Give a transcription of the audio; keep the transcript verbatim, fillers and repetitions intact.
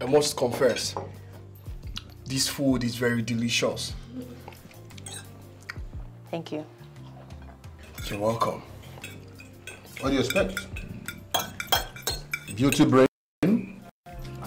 I must confess, this food is very delicious. Thank you. You're welcome. What do you expect? Beauty brain.